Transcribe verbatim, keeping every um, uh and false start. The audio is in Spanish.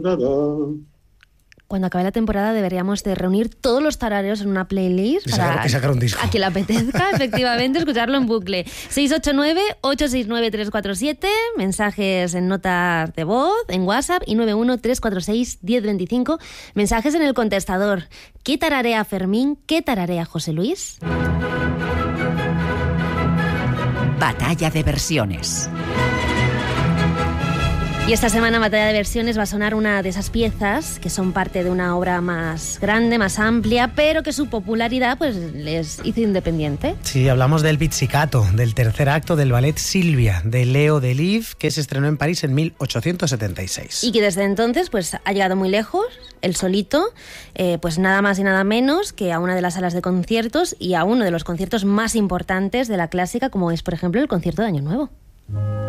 Cuando acabe la temporada deberíamos de reunir todos los tarareos en una playlist y para sacar, y sacar un disco. a quien le apetezca, efectivamente, escucharlo en bucle. seis ocho nueve, ocho seis nueve, tres cuatro siete, mensajes en notas de voz, en WhatsApp, y nueve uno, tres cuatro seis, uno cero dos cinco, mensajes en el contestador. ¿Qué tararea Fermín? ¿Qué tararea José Luis? Batalla de versiones. Y esta semana en Batalla de Versiones va a sonar una de esas piezas que son parte de una obra más grande, más amplia, pero que su popularidad pues les hizo independiente. Sí, hablamos del Pizzicato, del tercer acto del ballet Silvia, de Leo Delibes, que se estrenó en París en mil ochocientos setenta y seis. Y que desde entonces pues ha llegado muy lejos, él solito, eh, pues nada más y nada menos que a una de las salas de conciertos y a uno de los conciertos más importantes de la clásica, como es, por ejemplo, el concierto de Año Nuevo.